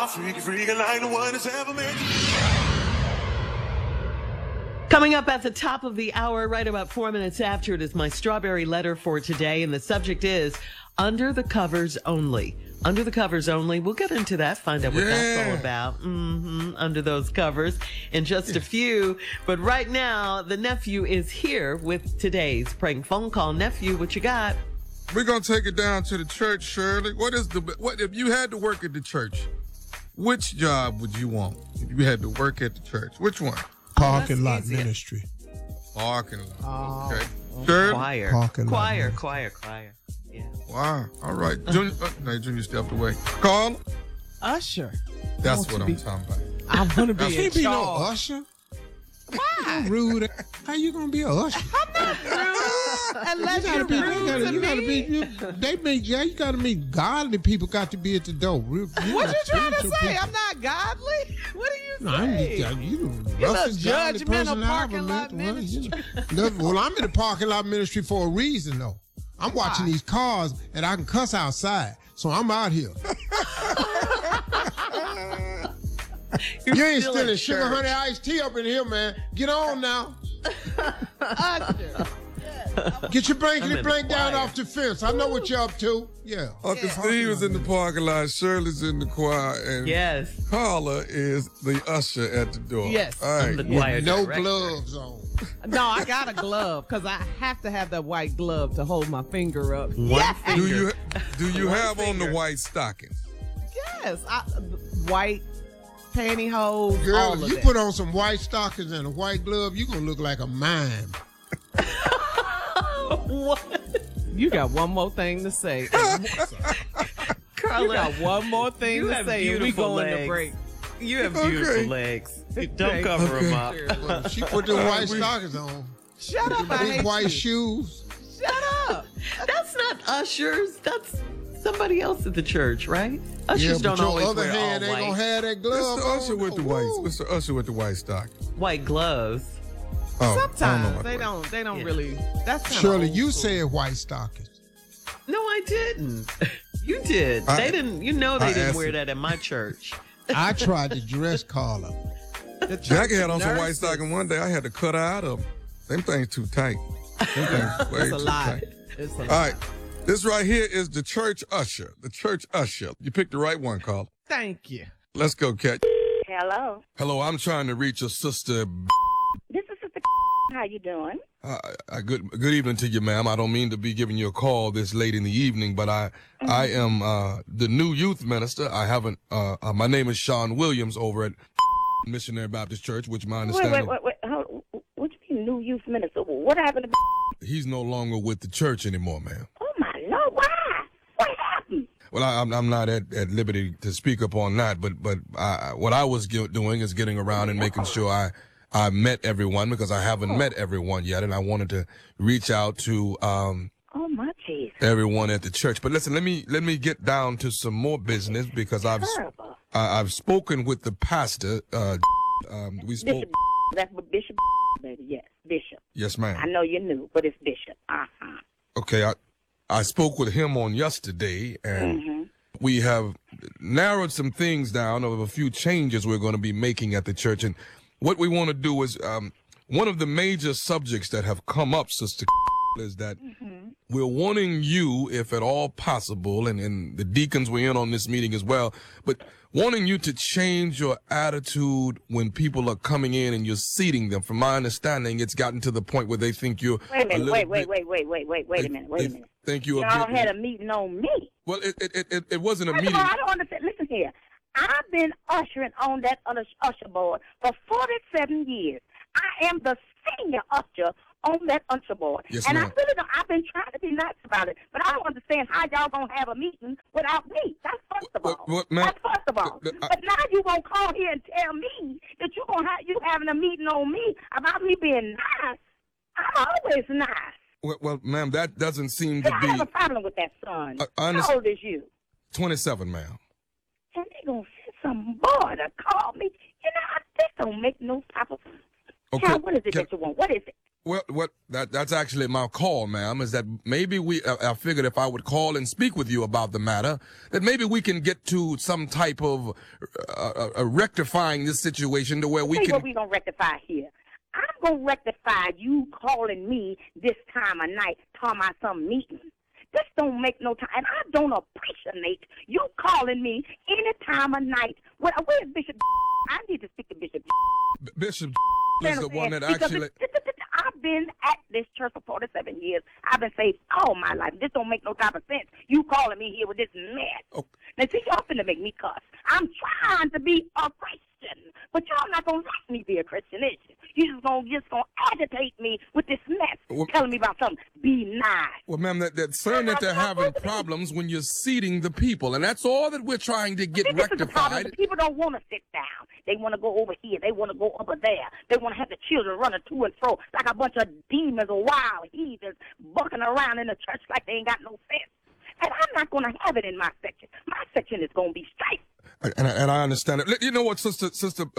freaky, like no one has ever made you. Coming up at the top of the hour, right about 4 minutes after, it is my strawberry letter for today, and the subject is Under the Covers Only. Under the Covers Only. We'll get into that, find out what that's all about. Under those covers in just a few. But right now, the nephew is here with today's prank phone call. Nephew, what you got? We're going to take it down to the church, Shirley. What if you had to work at the church, which job would you want if you had to work at the church? Which one? Parking lot ministry. Parking lot. Okay. Choir. Parking lot Choir. Yeah. Wow. All right. Junior, Junior stepped away. Carl? Usher. That's what I'm talking about. I want to be in Can't be no charge. usher. Why? Rude. How you gonna be a usher? I'm not rude. Unless You you're gotta be. rude to You gotta me. be. You gotta meet godly people. Got to be at the door. What you trying to say? I'm not godly? What are you No, I'm saying? you You're the a roughest, godly judgmental person I parking ever lot met. ministry. Well, I'm in the parking lot ministry for a reason, though. I'm watching these cars, and I can cuss outside, so I'm out here. You ain't still stealing at sugar, church. honey, iced tea up in here, man. Get on now. Usher. Get your I'm in blankety the blank down choir. off the fence. I know what you're up to. Yeah. Uncle Steve is in the parking lot. Shirley's in the choir. And Yes. Carla is the usher at the door. Yes. All right. I'm the choir No director. gloves on. No, I got a glove because I have to have that white glove to hold my finger up. One Do finger. you One have on the finger. white stockings? Yes. White pantyhose, Girl, all if of you that. put on some white stockings and a white glove, you're going to look like a mime. What? You got one more thing to say. You Carla, got one more thing you to have say, and we beautiful going legs. to break. You have Okay. beautiful legs. Don't Okay. cover them up. Well, she put the white stockings on. Shut up, I Big hate white you. shoes. Shut up. That's not ushers. That's somebody else at the church, right? Ushers but don't your always other wear hand all ain't gonna white. have that glove Mr. Usher on. with the white. Woo. Mr. Usher with the white stockings. White gloves. Oh, I don't know Sometimes about they that. don't. They don't Yeah. really. That's kinda Shirley, old you school. said white stockings. No, I didn't. You did. They didn't. You know I they didn't asked wear you. that at my church. I tried to dress Carla. The church Jackie had on some white nurses. stockings one day. I had to cut her out of them. Them things too tight. Them things way It's too a lot. tight. It's a All lot. right. This right here is the church usher. The church usher. You picked the right one, Carl. Thank you. Let's go, Cat. Hello. Hello, I'm trying to reach a sister. This is Sister. How you doing? Good evening to you, ma'am. I don't mean to be giving you a call this late in the evening, but I am the new youth minister. I haven't. My name is Sean Williams over at Missionary Baptist Church, which my understanding Wait. What do you mean, new youth minister? What happened to? he's no longer with the church anymore, ma'am. Oh my Lord! Why? What happened? Well, I'm not at liberty to speak upon that, but what I was doing is getting around and making sure I met everyone because I haven't met everyone yet, and I wanted to reach out to Oh my Jesus! everyone at the church. But listen, let me get down to some more business because Terrible. I've spoken with the pastor. We spoke. Bishop. That's what Bishop. Baby, yes, Bishop. Yes, I ma'am. know you knew, but it's Bishop. Okay, I spoke with him on yesterday, and we have narrowed some things down of a few changes we're going to be making at the church. And what we want to do is one of the major subjects that have come up, Sister, is that we're wanting you, if at all possible, and the deacons were in on this meeting as well, but wanting you to change your attitude when people are coming in and you're seating them. From my understanding, it's gotten to the point where they think you're Wait a minute. little Wait bit- a minute. Wait a minute. Think you're Y'all a bit. had a meeting on me. Well, it wasn't a First of meeting. all, I don't understand. Listen here. I've been ushering on that usher board for 47 years. I am the senior usher on that usher board. Yes, and ma'am. I really don't, I've been trying to be nice about it, but I don't understand how y'all gonna have a meeting without me. That's first of all. What, ma'am? That's first of all. But now you gonna call here and tell me that you gonna have you having a meeting on me about me being nice. I'm always nice. Well, ma'am, that doesn't seem to I be have a problem with that, son. I How old is you? 27, ma'am. And they gonna send some boy to call me. You know, this don't make no type of. Okay, Child, what is it can- that you want? What is it? Well, that's actually my call, ma'am, is that maybe I figured if I would call and speak with you about the matter, that maybe we can get to some type of rectifying this situation to where we can. What we gonna rectify here? I'm gonna rectify you calling me this time of night, talking about some meeting. This don't make no time, and I don't appreciate you calling me any time of night. Where's Bishop? I need to speak to Bishop. Bishop is the one that actually. I've been at this church for 47 years. I've been saved all my life. This don't make no type of sense. You calling me here with this mess. Oh. Now, see, y'all finna make me cuss. I'm trying to be a Christian, but y'all not gonna let me be a Christian, is you? You just gonna agitate me with this mess, telling me about something. Be nice. Well, ma'am, that's saying that they're having problems when you're seating the people, and that's all that we're trying to get This is the problem. rectified. The people don't want to sit down. They want to go over here. They want to go over there. They want to have the children running to and fro like a bunch of demons or wild heathens bucking around in the church like they ain't got no sense. And I'm not going to have it in my section. My section is going to be straight. And I understand it. You know what, sister,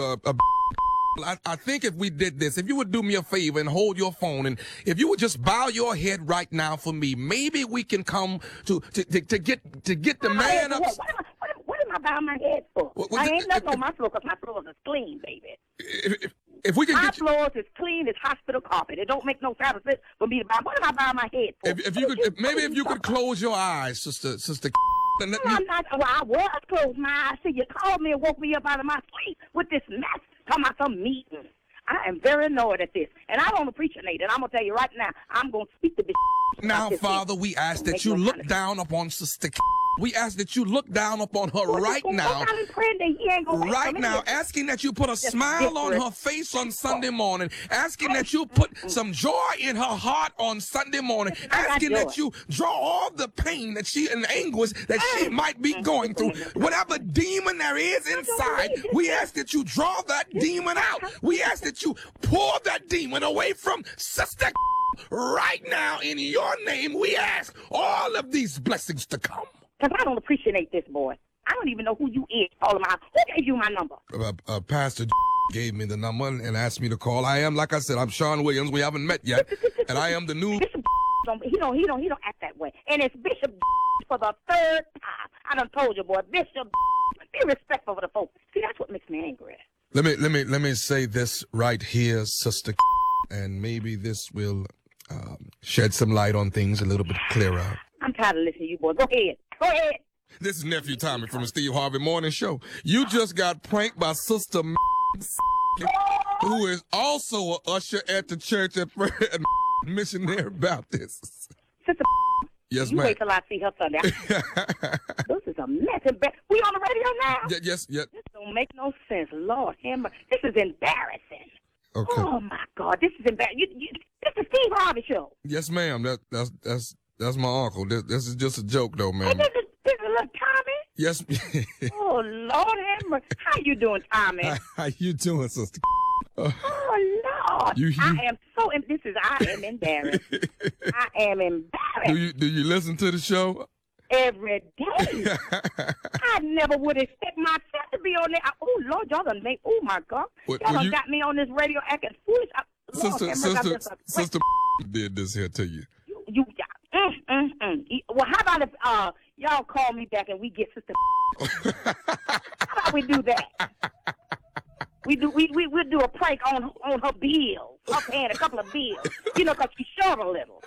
I think if we did this, if you would do me a favor and hold your phone, and if you would just bow your head right now for me, maybe we can come to get the man up. What am I bowing my head for? I ain't nothing on my floor because my floors is clean, baby. If we can my get floors is clean as hospital carpet. It don't make no sense for me to bow. What am I bowing my head for? If you could close your eyes, sister. I'm not. Well, I was closed my eyes. See, you called me and woke me up out of my sleep with this mess. Talking about some meeting. I am very annoyed at this, and I don't appreciate it. And I'm gonna tell you right now, I'm gonna speak to this. Now, Father, we ask that you look down upon Sister. We ask that you look down upon her right now. Right now, asking that you put a smile on her face on Sunday morning. Asking that you put some joy in her heart on Sunday morning. Asking that you draw all the pain that she and anguish that she might be going through. Whatever demon there is inside, we ask that you draw that demon out. We ask that you pour that demon away from Sister. Right now, in your name, we ask all of these blessings to come. Because I don't appreciate this, boy. I don't even know who you is. Who gave you my number? Pastor gave me the number and asked me to call. I am, like I said, I'm Sean Williams. We haven't met yet, and I am the new. Bishop he don't act that way. And it's Bishop for the third time. I done told you, boy. Bishop, be respectful of the folks. See, that's what makes me angry. Let me say this right here, Sister, and maybe this will shed some light on things a little bit clearer. I'm tired of listening to you, boy. Go ahead. This is Nephew Tommy from the Steve Harvey Morning Show. You just got pranked by Sister who is also an usher at the church at Missionary Baptist. Sister yes, you ma'am. Wait till I see her Sunday. This is a mess. We on the radio now? Yes. This don't make no sense. Lord, this is embarrassing. Okay. Oh my God, this is embarrassing. This is Steve Harvey Show. Yes, ma'am. That's my uncle. This is just a joke, though, ma'am. Hey, this is little Tommy? Yes. Oh, Lord, how you doing, Tommy? How you doing, Sister? Oh, Lord. I am embarrassed. I am embarrassed. Do you listen to the show? Every day. I never would expect myself to be on there. Oh, Lord, y'all done make, oh, my God. Y'all done got me on this radio acting foolish. Sister did this here to you. Well, how about if y'all call me back and we get Sister how about we do that? We'll do a prank on her bills. Her paying a couple of bills. You know, because she's short a little.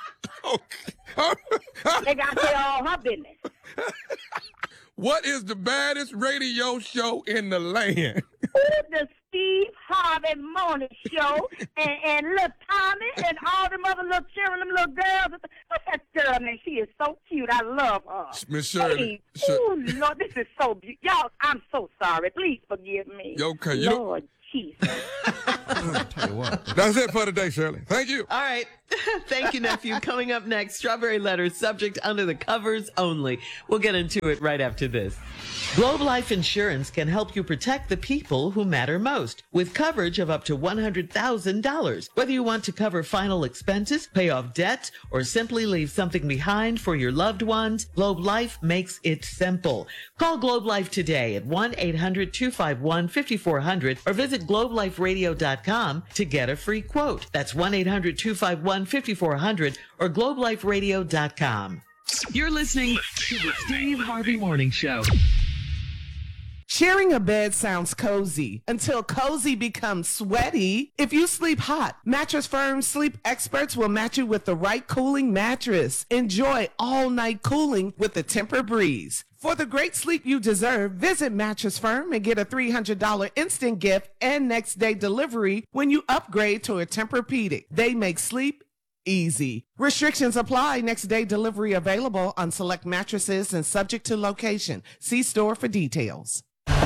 They got to tell all her business. What is the baddest radio show in the land? The Steve Harvey Morning Show, and little Tommy and all them other little children, them little girls. What's that girl name? She is so cute. I love her. Miss Shirley. Oh, Lord, this is so beautiful. Y'all, I'm so sorry. Please forgive me. Okay. Lord Jesus. Tell you what. That's it for today, Shirley. Thank you. All right. Thank you, nephew. Coming up next, Strawberry Letter, subject under the covers only. We'll get into it right after this. Globe Life Insurance can help you protect the people who matter most with coverage of up to $100,000. Whether you want to cover final expenses, pay off debt, or simply leave something behind for your loved ones, Globe Life makes it simple. Call Globe Life today at 1-800-251-5400 or visit Visit globeliferadio.com to get a free quote. That's 1-800-251-5400 or globeliferadio.com. You're listening to the Steve Harvey Morning Show. Sharing a bed sounds cozy until cozy becomes sweaty. If you sleep hot, Mattress Firm's sleep experts will match you with the right cooling mattress. Enjoy all-night cooling with the Tempur-Breeze. For the great sleep you deserve, visit Mattress Firm and get a $300 instant gift and next-day delivery when you upgrade to a Tempur-Pedic. They make sleep easy. Restrictions apply. Next-day delivery available on select mattresses and subject to location. See store for details.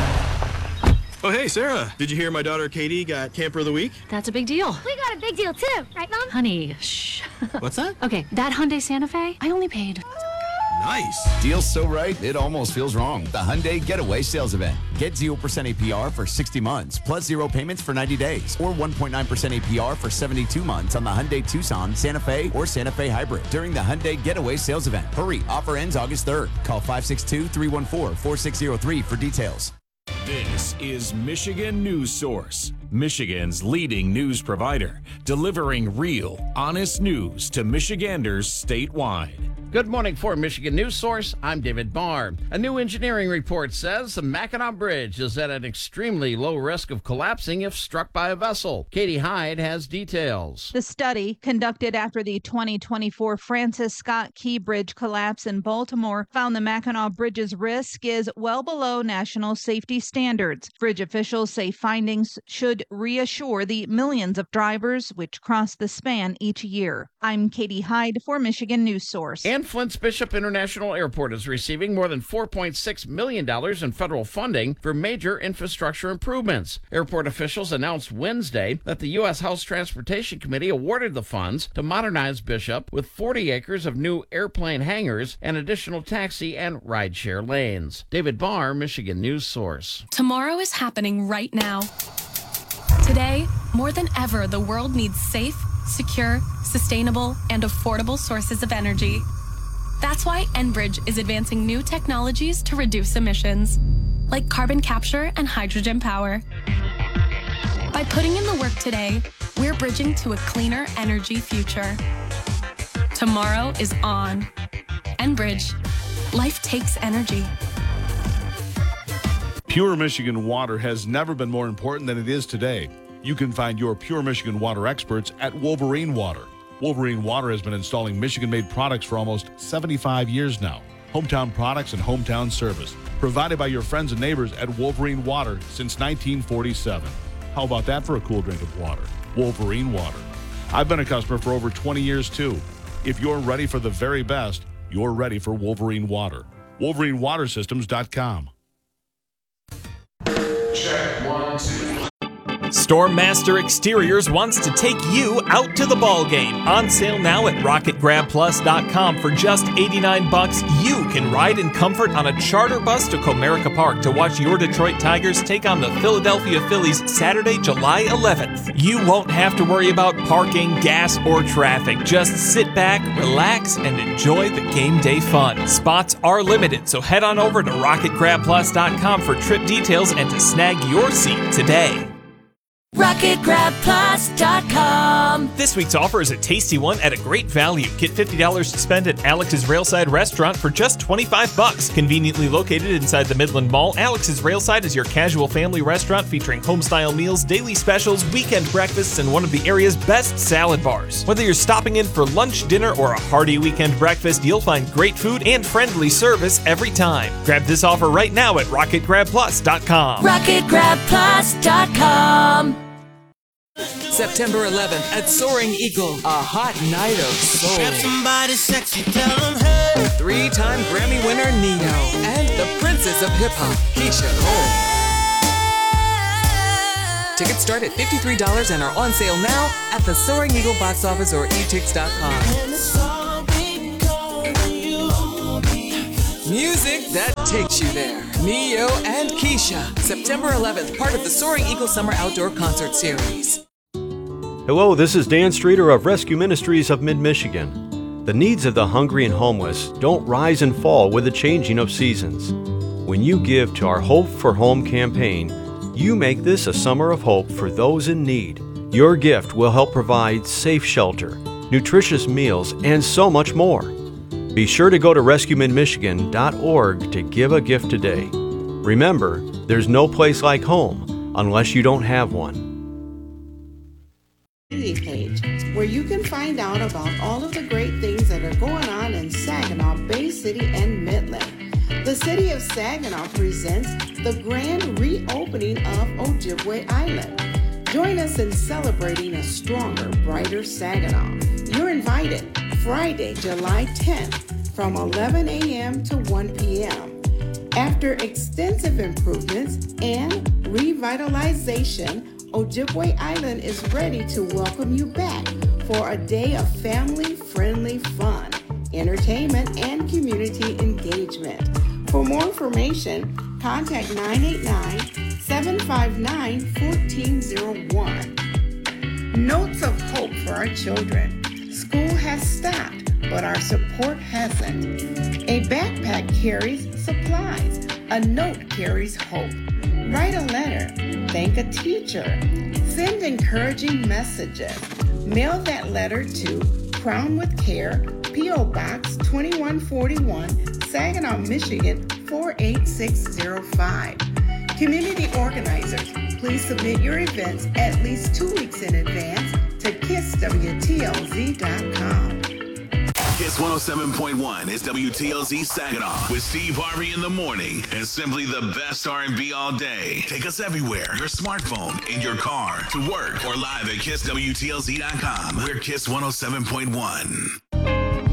Oh, hey, Sarah. Did you hear my daughter Katie got Camper of the Week? That's a big deal. We got a big deal too, right, Mom? Honey, shh. What's that? Okay, that Hyundai Santa Fe, I only paid. Nice. Deal's so right, it almost feels wrong. The Hyundai Getaway Sales Event. Get 0% APR for 60 months, plus 0 payments for 90 days, or 1.9% APR for 72 months on the Hyundai Tucson, Santa Fe, or Santa Fe Hybrid during the Hyundai Getaway Sales Event. Hurry, offer ends August 3rd. Call 562-314-4603 for details. This is Michigan News Source, Michigan's leading news provider, delivering real, honest news to Michiganders statewide. Good morning for Michigan News Source. I'm David Barr. A new engineering report says the Mackinac Bridge is at an extremely low risk of collapsing if struck by a vessel. Katie Hyde has details. The study, conducted after the 2024 Francis Scott Key Bridge collapse in Baltimore, found the Mackinac Bridge's risk is well below national safety standards. Bridge officials say findings should reassure the millions of drivers which cross the span each year. I'm Katie Hyde for Michigan News Source. And Flint's Bishop International Airport is receiving more than $4.6 million in federal funding for major infrastructure improvements. Airport officials announced Wednesday that the U.S. House Transportation Committee awarded the funds to modernize Bishop with 40 acres of new airplane hangars and additional taxi and rideshare lanes. David Barr, Michigan News Source. Tomorrow is happening right now. Today, more than ever, the world needs safe, secure, sustainable, and affordable sources of energy. That's why Enbridge is advancing new technologies to reduce emissions, like carbon capture and hydrogen power. By putting in the work today, we're bridging to a cleaner energy future. Tomorrow is on. Enbridge. Life takes energy. Pure Michigan water has never been more important than it is today. You can find your Pure Michigan water experts at Wolverine Water. Wolverine Water has been installing Michigan-made products for almost 75 years now. Hometown products and hometown service provided by your friends and neighbors at Wolverine Water since 1947. How about that for a cool drink of water? Wolverine Water. I've been a customer for over 20 years too. If you're ready for the very best, you're ready for Wolverine Water. WolverineWaterSystems.com. Check 1, 2. Stormmaster Exteriors wants to take you out to the ball game. On sale now at RocketGrabPlus.com. For just $89, you can ride in comfort on a charter bus to Comerica Park to watch your Detroit Tigers take on the Philadelphia Phillies Saturday, July 11th. You won't have to worry about parking, gas, or traffic. Just sit back, relax, and enjoy the game day fun. Spots are limited, so head on over to RocketGrabPlus.com for trip details and to snag your seat today. RocketGrabPlus.com. This week's offer is a tasty one at a great value. Get $50 to spend at Alex's Railside Restaurant for just $25. Conveniently located inside the Midland Mall, Alex's Railside is your casual family restaurant featuring home-style meals, daily specials, weekend breakfasts, and one of the area's best salad bars. Whether you're stopping in for lunch, dinner, or a hearty weekend breakfast, you'll find great food and friendly service every time. Grab this offer right now at RocketGrabPlus.com. RocketGrabPlus.com. September 11th at Soaring Eagle, a hot night of soul. Grab somebody sexy, tell them hey. 3-time Grammy winner Neo and the princess of hip-hop, Keisha Cole. Tickets start at $53 and are on sale now at the Soaring Eagle box office or etix.com. Music that takes you there. Neo and Keisha, September 11th, part of the Soaring Eagle Summer Outdoor Concert Series. Hello, this is Dan Streeter of Rescue Ministries of Mid-Michigan. The needs of the hungry and homeless don't rise and fall with the changing of seasons. When you give to our Hope for Home campaign, You make this a summer of hope for those in need. Your gift will help provide safe shelter, nutritious meals, and so much more. Be sure to go to rescuemidmichigan.org to give a gift today. Remember, there's no place like home unless you don't have one. Page, where you can find out about all of the great things that are going on in Saginaw, Bay City, and Midland. The City of Saginaw presents the grand reopening of Ojibwe Island. Join us in celebrating a stronger, brighter Saginaw. You're invited Friday, July 10th from 11 a.m. to 1 p.m. After extensive improvements and revitalization, Ojibwe Island is ready to welcome you back for a day of family-friendly fun, entertainment, and community engagement. For more information, contact 989-759-1401. Notes of hope for our children. School has stopped, but our support hasn't. A backpack carries supplies. A note carries hope. Write a letter. Thank a teacher. Send encouraging messages. Mail that letter to Crown with Care, P.O. Box 2141, Saginaw, Michigan 48605. Community organizers, please submit your events at least 2 weeks in advance to KissWTLZ.com. Kiss 107.1 is WTLZ Saginaw with Steve Harvey in the morning and simply the best R&B all day. Take us everywhere. Your smartphone, in your car, to work, or live at KissWTLZ.com. We're Kiss 107.1.